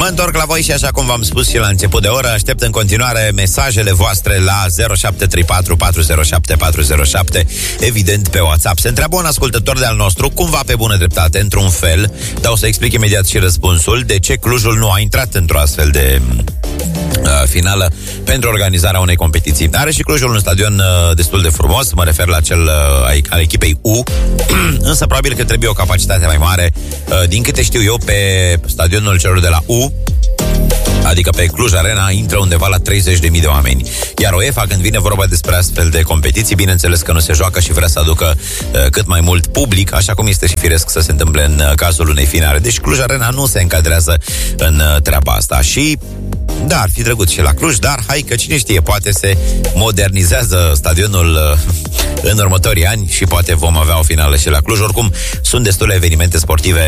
întorc la voi și așa cum v-am spus și la început de oră, aștept în continuare mesajele voastre la 0734 407 407, evident pe WhatsApp. Se întreabă un ascultător de-al nostru, cumva pe bună dreptate, într-un fel, dar o să explic imediat și răspunsul, de ce Clujul nu a intrat într-o astfel de finală pentru organizarea unei competiții. Are și Clujul un stadion destul de frumos, mă refer la cel al echipei U, însă probabil că trebuie o capacitate mai mare. Din câte știu eu, pe stadionul celor de la U, adică pe Cluj Arena, intră undeva la 30.000 de oameni. Iar UEFA, când vine vorba despre astfel de competiții, bineînțeles că nu se joacă și vrea să aducă cât mai mult public, așa cum este și firesc să se întâmple în cazul unei finale. Deci Cluj Arena nu se încadrează în treaba asta. Și da, ar fi drăguț și la Cluj, dar hai că cine știe, poate se modernizează stadionul în următorii ani și poate vom avea o finală și la Cluj. Oricum, sunt destule evenimente sportive